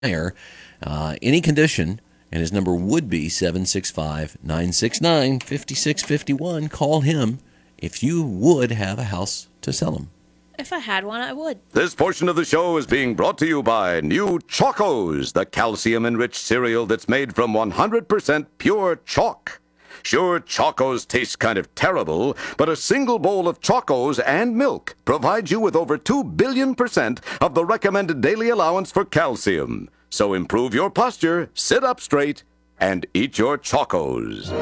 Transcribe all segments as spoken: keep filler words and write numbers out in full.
uh, any condition, and his number would be seven six five, nine six nine, five six five one. Call him if you would have a house to sell him. If I had one, I would. This portion of the show is being brought to you by New Chocos, the calcium-enriched cereal that's made from one hundred percent pure chalk. Sure, Chocos taste kind of terrible, but a single bowl of Chocos and milk provides you with over two billion percent of the recommended daily allowance for calcium. So improve your posture, sit up straight, and eat your Chocos.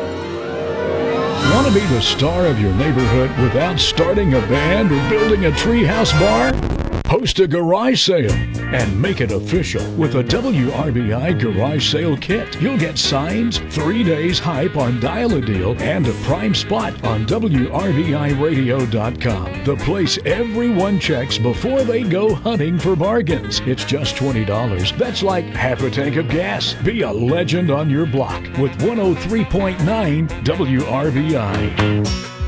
Want to be the star of your neighborhood without starting a band or building a treehouse bar? Host a garage sale and make it official with a W R B I garage sale kit. You'll get signs, three days hype on Dial a Deal, and a prime spot on W R B I radio dot com. The place everyone checks before they go hunting for bargains. It's just twenty dollars. That's like half a tank of gas. Be a legend on your block with one oh three point nine W R B I.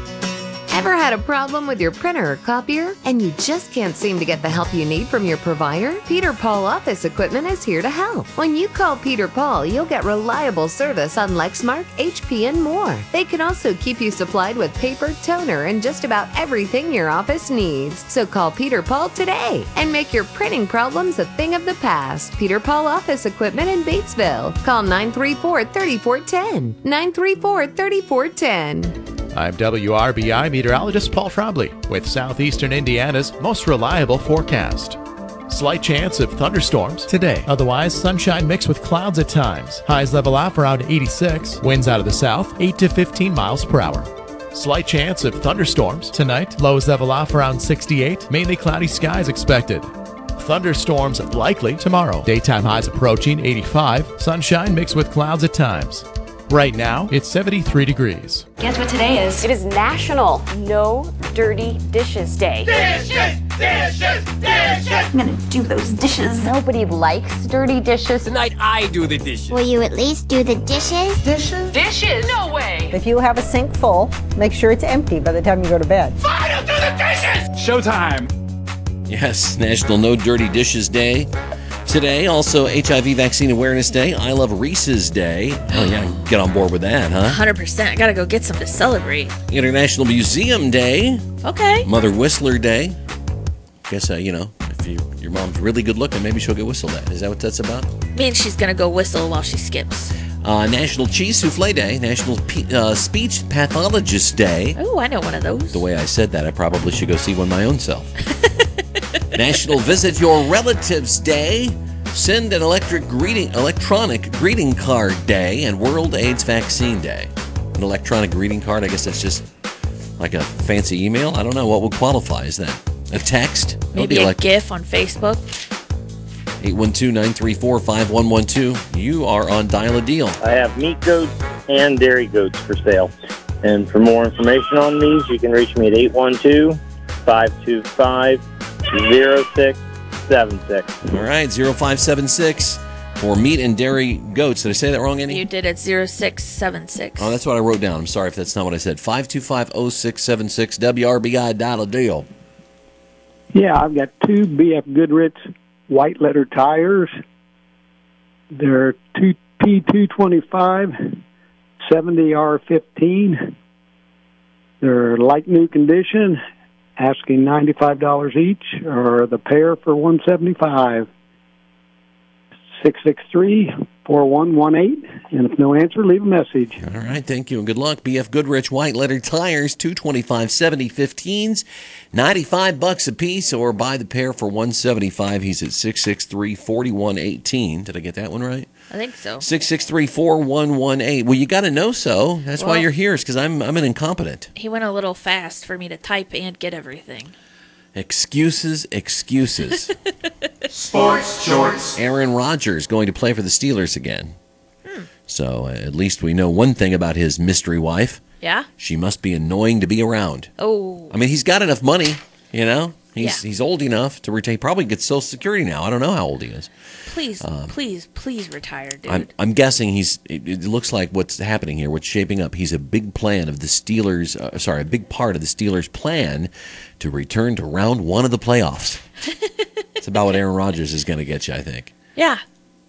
Ever had a problem with your printer or copier and you just can't seem to get the help you need from your provider? Peter Paul Office Equipment is here to help. When you call Peter Paul, you'll get reliable service on Lexmark, H P, and more. They can also keep you supplied with paper, toner, and just about everything your office needs. So call Peter Paul today and make your printing problems a thing of the past. Peter Paul Office Equipment in Batesville. Call nine three four, three four one zero. nine three four, three four one zero. I'm W R B I meteorologist Paul Trombley with Southeastern Indiana's most reliable forecast. Slight chance of thunderstorms today. Otherwise, sunshine mixed with clouds at times. Highs level off around eighty-six. Winds out of the south, eight to fifteen miles per hour. Slight chance of thunderstorms tonight. Lows level off around sixty-eight. Mainly cloudy skies expected. Thunderstorms likely tomorrow. Daytime highs approaching eighty-five. Sunshine mixed with clouds at times. Right now, it's seventy-three degrees. Guess what today is? It is National No Dirty Dishes Day. Dishes! Dishes! Dishes! I'm gonna do those dishes. Nobody likes dirty dishes. Tonight I do the dishes. Will you at least do the dishes? Dishes? Dishes? No way! If you have a sink full, make sure it's empty by the time you go to bed. Fine, I'll do the dishes! Showtime! Yes, National No Dirty Dishes Day. Today, also H I V Vaccine Awareness Day, I Love Reese's Day. Oh yeah, get on board with that, huh? one hundred percent. I gotta go get some to celebrate. International Museum Day. Okay. Mother Whistler Day. Guess, uh, you know, if you, your mom's really good looking, maybe she'll get whistled at. Is that what that's about? Means she's gonna go whistle while she skips. Uh, National Cheese Souffle Day. National P- uh, Speech Pathologist Day. Oh, I know one of those. The way I said that, I probably should go see one my own self. National Visit Your Relatives Day, Send an electric greeting, electronic greeting card day, and World AIDS Vaccine Day. An electronic greeting card, I guess that's just like a fancy email. I don't know what would qualify as that. A text? Maybe a elect- GIF on Facebook. eight one two, nine three four, five one one two. You are on Dial a Deal. I have meat goats and dairy goats for sale. And for more information on these, you can reach me at eight one two, five two five, zero six seven six. All right, zero five seven six for meat and dairy goats. Did I say that wrong, Andy? You did it, zero six seven six. Oh, that's what I wrote down. I'm sorry if that's not what I said. five two five, zero six seven six, W R B I, Dial a Deal. Yeah, I've got two B F Goodrich white letter tires. They're two P two twenty-five, seventy R fifteen. They're like new condition, asking ninety-five dollars each, or the pair for one hundred seventy-five dollars. six six three, four one one eight, and if no answer, leave a message. All right, thank you, and good luck. B F Goodrich white letter tires, two twenty-five, seventy, fifteens, ninety-five bucks a piece, or buy the pair for one hundred seventy-five dollars. He's at six six three, four one one eight. Did I get that one right? I think so. six six three, four one one eight. Well, you got to know so. That's well, why you're here, is because I'm, I'm an incompetent. He went a little fast for me to type and get everything. Excuses, excuses. Sports shorts. Aaron Rodgers going to play for the Steelers again. Hmm. So uh, at least we know one thing about his mystery wife. Yeah? She must be annoying to be around. Oh. I mean, he's got enough money, you know? He's yeah. he's old enough to retire. Probably gets Social Security now. I don't know how old he is. Please, um, please, please retire, dude. I'm, I'm guessing he's. It, it looks like what's happening here, what's shaping up. He's a big plan of the Steelers. Uh, sorry, a big part of the Steelers' plan to return to round one of the playoffs. It's about what Aaron Rodgers is going to get you, I think. Yeah,